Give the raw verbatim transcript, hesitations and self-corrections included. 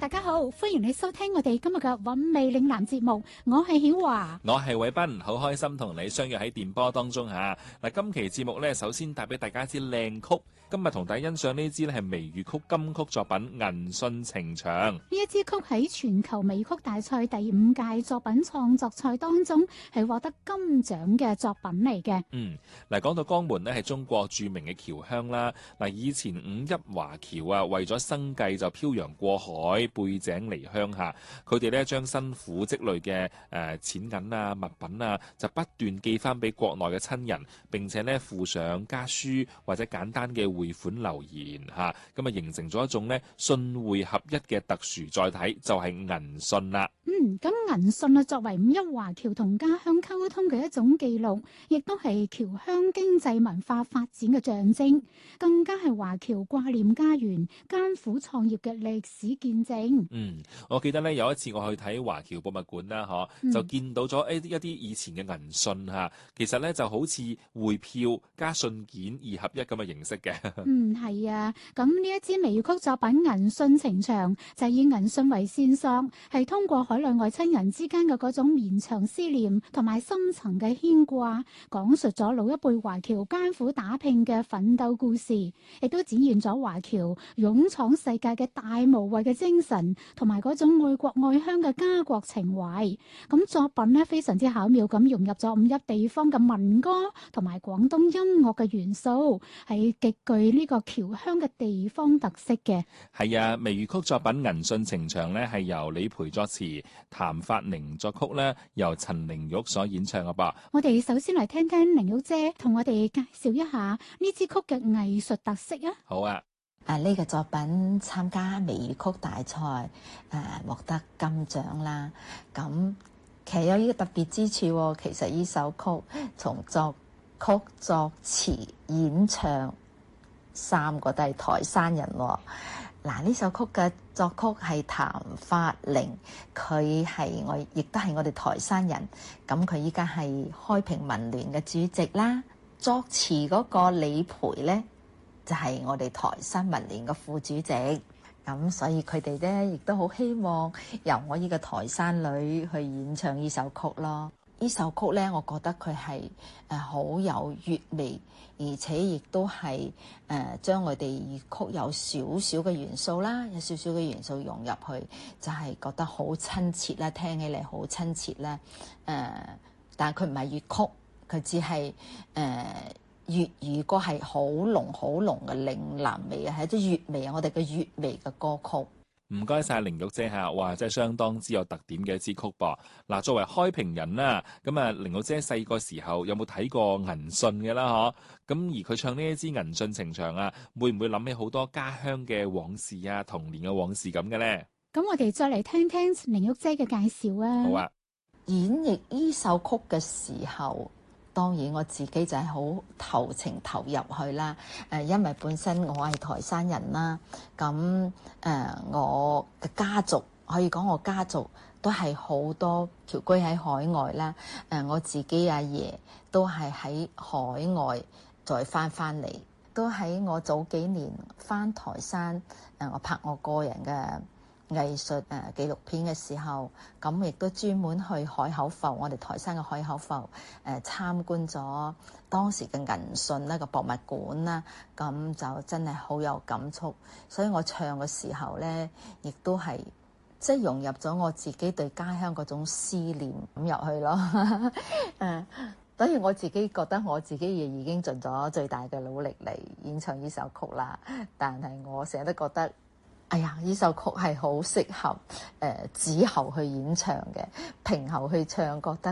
大家好，歡迎你收聽我哋今日嘅韻味嶺南節目，我係曉華， 我係偉斌，好開心同你相約喺電波當中吓。嗱，今期節目呢，首先帶俾大家一支靚曲，今日同大家欣賞呢支呢係微粵曲金曲作品《銀訊情長》。 呢一支曲喺全球微曲大賽第五屆作品創作賽當中係獲得金獎嘅作品嚟嘅。 嗯，嗱，講到江門呢係中國著名嘅僑鄉啦。嗱，以前五邑華僑啊，為咗生計就漂洋過海，背井離鄉下，佢哋咧將辛苦積累嘅誒、呃、錢銀啊、物品啊，就不斷寄翻俾國內嘅親人，並且咧附上家書或者簡單嘅匯款留言嚇，咁啊形成咗一種咧信匯合一嘅特殊載體，就係、是、銀訊啦。 嗯，咁銀訊啊，作為五邑華僑同家鄉溝通嘅一種記錄，亦都係僑鄉經濟文化發展嘅象徵，更加係華僑掛念家園、艱苦創業嘅歷史見證。 嗯，我記得咧有一次我去睇華僑博物館啦，嗬、嗯，就見到咗誒一啲以前嘅銀訊嚇，其實咧就好似匯票加信件二合一咁嘅形式嘅。 嗯，係啊，咁呢一支微曲作品《銀訊情長》就係以銀訊為線索，係通過海內外親人之間嘅嗰種綿長思念同埋深層嘅牽掛，講述咗老一輩華僑艱苦打拼嘅奮鬥故事，亦都展現咗華僑勇闖世界嘅大無畏嘅精神，同埋嗰種愛國愛鄉嘅家國情懷。咁作品呢，非常之巧妙咁融入咗五邑地方嘅民歌同埋廣東音樂嘅元素，係極具呢個僑鄉嘅地方特色嘅。 係啊，微粵曲作品《銀訊情長》呢係由李培作詞，譚發寧作曲呢，由陳玲玉所演唱嘅噃。 我哋首先嚟聽聽玲玉姐同我哋介紹一下呢支曲嘅藝術特色啊。 好啊。 啊！呢、這個作品參加微粵曲大賽，誒、啊、獲得金獎啦。咁其實有呢個特別之處喎。其實呢首曲從作曲、作詞、演唱三個都係台山人喎。嗱、啊，呢首曲嘅作曲係譚發寧，佢係我亦都係我哋台山人。咁佢依家係開平民聯嘅主席啦。作詞嗰個李培咧，就係、是、我哋台山民聯嘅副主席，咁所以佢哋咧亦都好希望由我呢個台山女去演唱呢首曲咯。呢首曲咧，我覺得佢係誒好有粵味，而且亦都係誒、呃、將我哋粵曲有少少嘅元素啦，有少少嘅元素融入去，就係、是、覺得好親切啦，聽起嚟好親切啦。誒、呃，但係佢唔係粵曲，佢只係誒。呃粵語歌係好濃好濃嘅嶺南味啊，係一啲粵味啊，我哋嘅粵味嘅歌曲。 唔該晒玲玉姐嚇，哇，真係相當之有特點嘅一支曲噃。嗱，作為開平人啦，咁啊，玲玉姐細個時候有冇睇過銀訊嘅啦？嗬，咁而佢唱呢一支銀訊情長啊，會唔會諗起好多家鄉嘅往事啊、童年嘅往事咁嘅咧？ 咁我哋再嚟聽聽玲玉姐嘅介紹啊。 好啊。 演繹呢首曲嘅時候，當然我自己就係好投情投入去啦。誒，因為本身我係台山人啦，咁誒、呃、我嘅家族可以講我家族都係好多僑居喺海外啦。誒、呃，我自己阿爺都係喺海外再翻翻嚟，都喺我早幾年翻台山，誒、呃、我拍我個人嘅藝術誒、呃、紀錄片嘅時候，咁亦都專門去海口埠，我哋台山嘅海口埠誒、呃、參觀咗當時嘅銀訊呢個博物館啦，咁就真係好有感觸。所以我唱嘅時候咧，亦都係即係融入咗我自己對家鄉嗰種思念咁入去咯。誒，所以我自己覺得我自己亦已經盡咗最大嘅努力嚟演唱呢首曲啦。但係我成日都覺得，哎呀，呢首曲係好適合誒子、呃、後去演唱嘅，平後去唱，覺得